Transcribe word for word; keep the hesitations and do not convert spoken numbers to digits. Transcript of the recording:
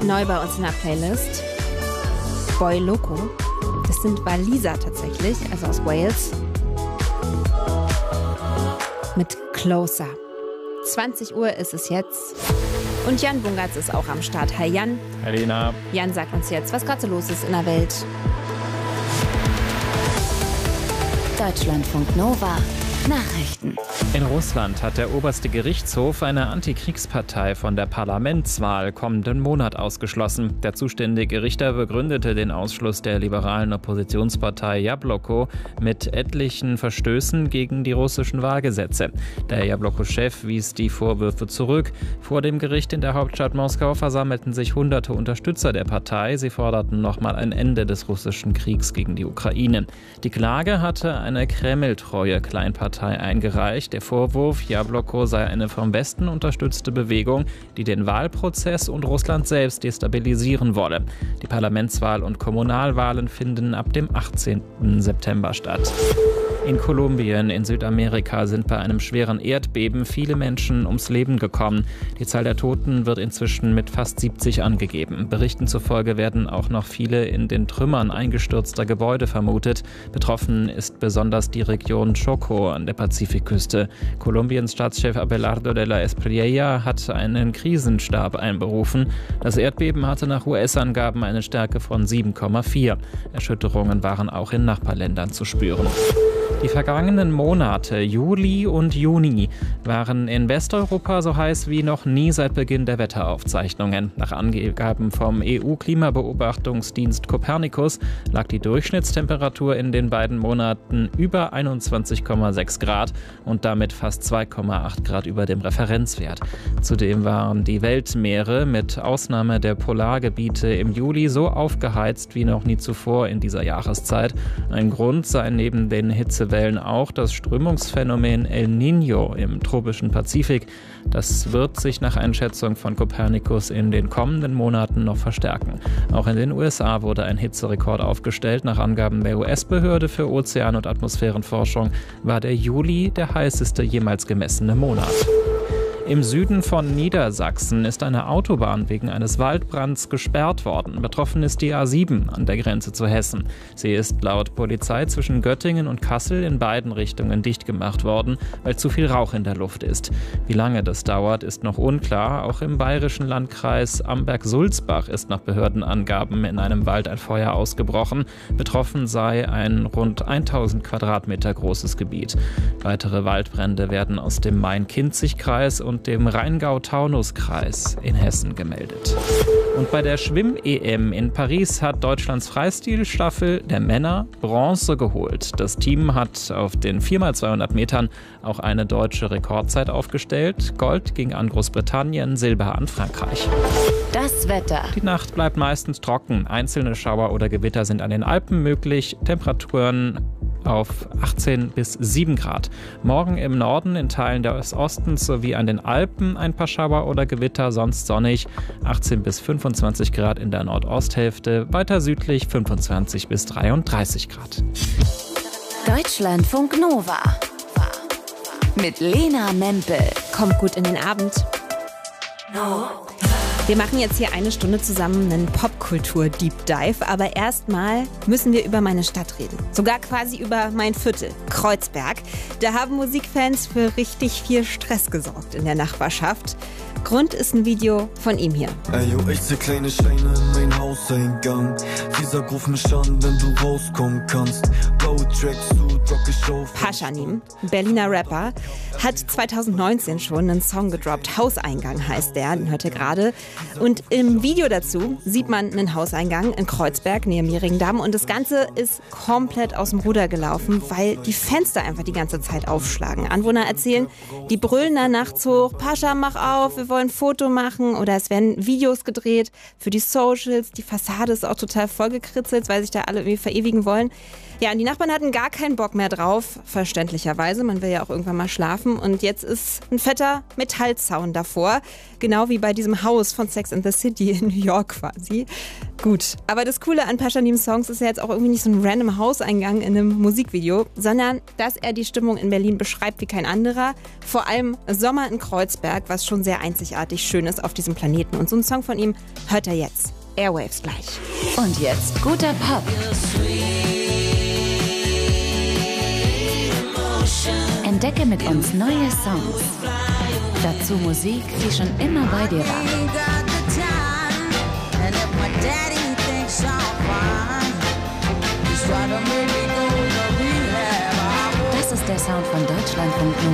Neu bei uns in der Playlist. Boy Loco. Das sind Waliser tatsächlich, also aus Wales. Mit Closer. zwanzig Uhr ist es jetzt. Und Jan Bungartz ist auch am Start. Hi Jan. Hi Lena. Jan sagt uns jetzt, was gerade so los ist in der Welt. Deutschlandfunk Nova. Nachrichten. In Russland hat der oberste Gerichtshof eine Antikriegspartei von der Parlamentswahl kommenden Monat ausgeschlossen. Der zuständige Richter begründete den Ausschluss der liberalen Oppositionspartei Jabloko mit etlichen Verstößen gegen die russischen Wahlgesetze. Der Jabloko-Chef wies die Vorwürfe zurück. Vor dem Gericht in der Hauptstadt Moskau versammelten sich hunderte Unterstützer der Partei. Sie forderten nochmal ein Ende des russischen Kriegs gegen die Ukraine. Die Klage hatte eine kremltreue Kleinpartei eingereicht. Der Vorwurf, Jabloko sei eine vom Westen unterstützte Bewegung, die den Wahlprozess und Russland selbst destabilisieren wolle. Die Parlamentswahl und Kommunalwahlen finden ab dem achtzehnten September statt. In Kolumbien in Südamerika sind bei einem schweren Erdbeben viele Menschen ums Leben gekommen. Die Zahl der Toten wird inzwischen mit fast siebzig angegeben. Berichten zufolge werden auch noch viele in den Trümmern eingestürzter Gebäude vermutet. Betroffen ist besonders die Region Chocó an der Pazifikküste. Kolumbiens Staatschef Abelardo de la Espriella hat einen Krisenstab einberufen. Das Erdbeben hatte nach U S-Angaben eine Stärke von sieben Komma vier. Erschütterungen waren auch in Nachbarländern zu spüren. Die vergangenen Monate, Juli und Juni, waren in Westeuropa so heiß wie noch nie seit Beginn der Wetteraufzeichnungen. Nach Angaben vom E U-Klimabeobachtungsdienst Copernicus lag die Durchschnittstemperatur in den beiden Monaten über einundzwanzig Komma sechs Grad und damit fast zwei Komma acht Grad über dem Referenzwert. Zudem waren die Weltmeere mit Ausnahme der Polargebiete im Juli so aufgeheizt wie noch nie zuvor in dieser Jahreszeit. Ein Grund sei neben den Hitzewellen auch das Strömungsphänomen El Niño im tropischen Pazifik. Das wird sich nach Einschätzung von Copernicus in den kommenden Monaten noch verstärken. Auch in den U S A wurde ein Hitzerekord aufgestellt. Nach Angaben der U S-Behörde für Ozean- und Atmosphärenforschung war der Juli der heißeste jemals gemessene Monat. Im Süden von Niedersachsen ist eine Autobahn wegen eines Waldbrands gesperrt worden. Betroffen ist die A sieben an der Grenze zu Hessen. Sie ist laut Polizei zwischen Göttingen und Kassel in beiden Richtungen dicht gemacht worden, weil zu viel Rauch in der Luft ist. Wie lange das dauert, ist noch unklar. Auch im bayerischen Landkreis Amberg-Sulzbach ist nach Behördenangaben in einem Wald ein Feuer ausgebrochen. Betroffen sei ein rund tausend Quadratmeter großes Gebiet. Weitere Waldbrände werden aus dem Main-Kinzig-Kreis und und dem Rheingau-Taunus-Kreis in Hessen gemeldet. Und bei der Schwimm-E M in Paris hat Deutschlands Freistilstaffel der Männer Bronze geholt. Das Team hat auf den vier mal zweihundert Metern auch eine deutsche Rekordzeit aufgestellt. Gold ging an Großbritannien, Silber an Frankreich. Das Wetter. Die Nacht bleibt meistens trocken. Einzelne Schauer oder Gewitter sind an den Alpen möglich. Temperaturen auf achtzehn bis sieben Grad. Morgen im Norden, in Teilen des Ostens sowie an den Alpen ein paar Schauer oder Gewitter, sonst sonnig. achtzehn bis fünfundzwanzig Grad in der Nordosthälfte, weiter südlich fünfundzwanzig bis dreiunddreißig Grad. Deutschlandfunk Nova mit Lena Mempel. Kommt gut in den Abend. No. Wir machen jetzt hier eine Stunde zusammen einen Popkultur-Deep Dive, aber erstmal müssen wir über meine Stadt reden. Sogar quasi über mein Viertel, Kreuzberg. Da haben Musikfans für richtig viel Stress gesorgt in der Nachbarschaft. Grund ist ein Video von ihm hier. Ey, yo, ich seh kleine Steine in mein Hauseingang. Dieser ruf mich an, wenn du rauskommen kannst. Blaue Tracksuit, rock ich auf. Pashanim, Berliner Rapper, hat zweitausendneunzehn schon einen Song gedroppt. Hauseingang heißt der, den hört ihr gerade. Und im Video dazu sieht man einen Hauseingang in Kreuzberg, nähe Mehringdamm. Und das Ganze ist komplett aus dem Ruder gelaufen, weil die Fenster einfach die ganze Zeit aufschlagen. Anwohner erzählen, die brüllen da nachts hoch, Pascha, mach auf, wir wollen ein Foto machen. Oder es werden Videos gedreht für die Socials. Die Fassade ist auch total vollgekritzelt, weil sich da alle irgendwie verewigen wollen. Ja, und die Nachbarn hatten gar keinen Bock mehr drauf, verständlicherweise. Man will ja auch irgendwann mal schlafen. Und jetzt ist ein fetter Metallzaun davor. Genau wie bei diesem Haus von Sex and the City in New York quasi. Gut, aber das Coole an Pashanims Songs ist ja jetzt auch irgendwie nicht so ein random Hauseingang in einem Musikvideo, sondern dass er die Stimmung in Berlin beschreibt wie kein anderer. Vor allem Sommer in Kreuzberg, was schon sehr einzigartig schön ist auf diesem Planeten. Und so einen Song von ihm hört er jetzt. Airwaves gleich. Und jetzt guter Pop. Entdecke mit uns neue Songs. Dazu Musik, die schon immer bei dir war. Das ist der Sound von Deutschlandfunk Nummer